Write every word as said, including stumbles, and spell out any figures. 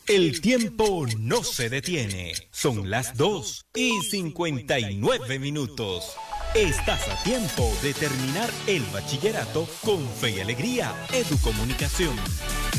El tiempo no se detiene. Son las dos y cincuenta y nueve minutos. Estás a tiempo de terminar el bachillerato con fe y alegría. Educomunicación.